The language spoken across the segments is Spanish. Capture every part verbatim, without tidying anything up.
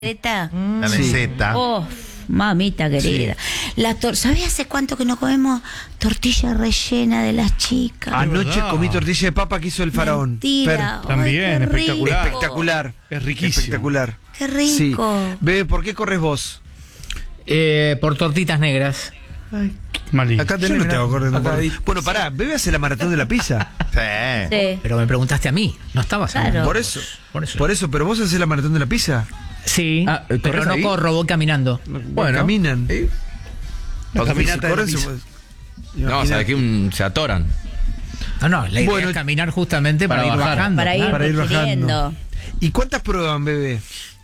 ¿Meseta? La meseta. Oh, mamita querida. Sí. La tor ¿Sabés hace cuánto que no comemos tortilla rellena de las chicas? Anoche verdad. comí tortilla de papa que hizo el faraón. Mentira. Fer. También, Ay, qué espectacular. rico. Espectacular. Es riquísimo. Espectacular. Qué rico. Sí. Bebe, ¿por qué corres vos? Eh, por tortitas negras. Malísimo. Acá Yo tenés, no te hago correr, no acá corro. hay- Bueno, pará, Bebe hace la maratón de la pizza. Sí. Sí. Pero me preguntaste a mí, no estabas Claro. ahí. Por eso. Por eso. Por eso, pero vos haces la maratón de la pizza. Sí, Ah, ¿corres pero no ahí? corro, voy caminando. Bueno, Caminan. ¿eh? Las caminata si de la corren, se pizza. puede- No, Imagina- sabes que un, se atoran. No, no, la idea Bueno, es caminar justamente para, para ir bajar. bajando. Para ir, claro. para ir bajando. digiriendo. ¿Y cuántas prueban, Bebe?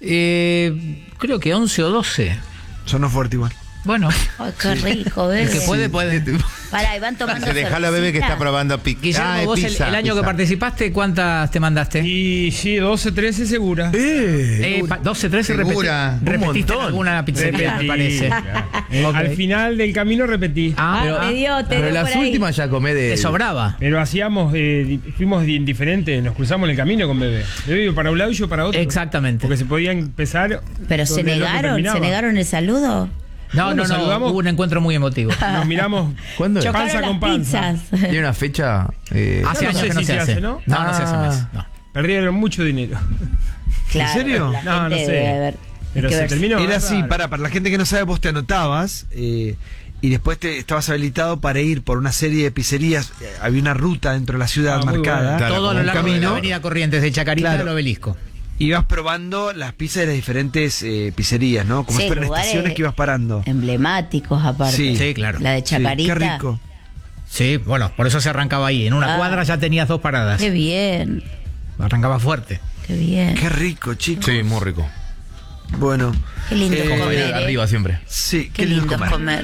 Eh, creo que once o doce. Sonó fuerte igual. Bueno, Ay, qué rico, bebé. el que puede, puede. Pará, y van tomando Se deja la bebé que está cervecita. probando pi Guillermo, ah, vos el, pizza, el año que pizza. participaste, ¿cuántas te mandaste? Y sí, doce, trece segura. Eh, pa- doce, trece, Segura. repeti- Un repetiste en montón. alguna pizzería, me Repetí. parece. Eh, Ok. Al final del camino repetí. Ah, Ah, pero, te dio, te Pero dio las por ahí. últimas ya comé de. te sobraba. Pero hacíamos, eh, di- fuimos di- indiferentes, nos cruzamos en el camino con Bebé. Bebé iba para un lado y yo para otro. Exactamente. Porque se podía empezar. Pero se donde el otro negaron, terminaba. se negaron el saludo. No, Bueno, no, no, saludamos. hubo un encuentro muy emotivo. Nos miramos ¿Cuándo es? Chocaron panza las con panza. pizzas. Tiene una fecha. eh, Hace no años sé que no si se se hace. hace, ¿no? ¿no? No, no, se hace Ah. más. No. Perdieron mucho dinero. Claro, serio? la No, no gente sé. debe haber- Pero hay que se ver- terminó. Era así, raro. para, para la gente que no sabe, vos te anotabas eh, y después te estabas habilitado para ir por una serie de pizzerías. Eh, había una ruta dentro de la ciudad Ah, muy marcada. bueno. Claro, Todo a como lo un largo de la camino. avenida Corrientes, de Chacarita Claro. al Obelisco. Ibas probando las pizzas de las diferentes eh, pizzerías, ¿no? Como Sí, si fueran lugares estaciones que ibas parando. emblemáticos aparte. Sí. Sí, claro. La de Sí, Chacarita. qué rico. Sí, bueno, por eso se arrancaba ahí. En una Ah. cuadra ya tenías dos paradas. Qué bien, Arrancaba fuerte. qué bien. Qué rico, chicos. Sí, muy rico. Bueno. Qué lindo Eh, es Como comer. ir ¿eh? arriba siempre. Sí, Qué lindo es comer.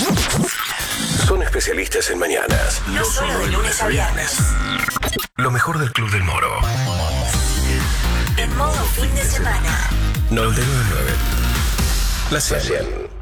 Son especialistas en mañanas. No solo de lunes a viernes. Lo mejor del Club del Moro. En modo fin de semana. noventa y nueve punto nueve. La cien.